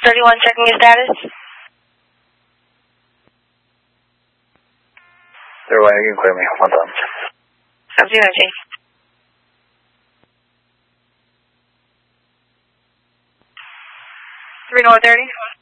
31 checking your status. 31, you can clear me. Well done. Copy, Archie. Three North 30.